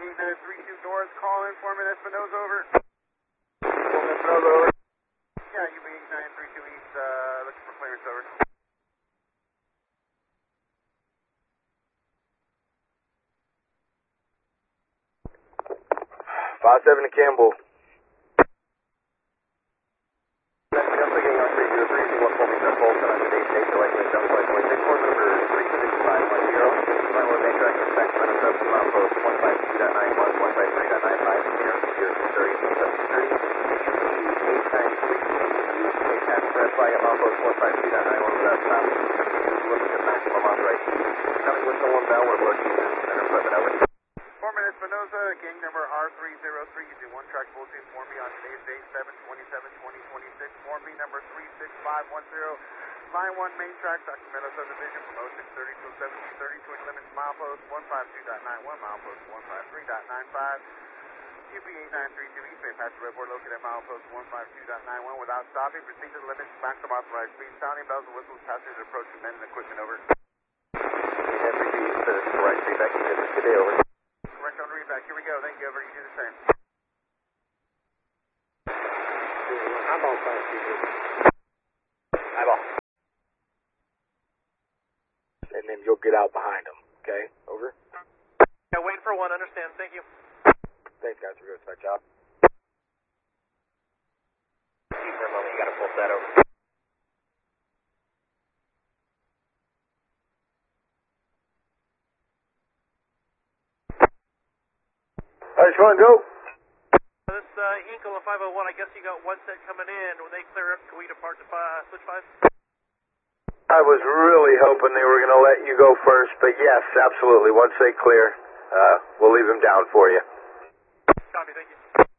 UB8932 Doors, call in, Foreman Espinoza, over. Foreman Espinoza, over. Yeah, UB8932 East, looking for clearance, over. 5-7 to Campbell. Foreman Espinoza, gang number R303, you do one track bulletin, form B on today's date, 7/27/2026, form B number 36510, line 1 main track, Sacramento subdivision from 0630 to 1730, twin limits, milepost 152.91, milepost 153.95, UB8932 East, may pass the red board located at milepost 152.91 without stopping, proceed to the limits, maximum authorized speed, sounding bells and whistles, passengers approaching, men and equipment, over. Correct feedback, today, over. Correct on readback, here we go, thank you, over, you do the same. Eyeball fire, eyeball. And then you'll get out behind them, okay? Over. Yeah, waiting for one, understand, thank you. Thanks, guys, we're good, start job. See for a moment, you gotta pull that over. Alright, Sean, go. This Hinkle and 501, I guess you got one set coming in. When they clear up, can we depart to switch 5? I was really hoping they were going to let you go first, but yes, absolutely. Once they clear, we'll leave them down for you. Copy, thank you.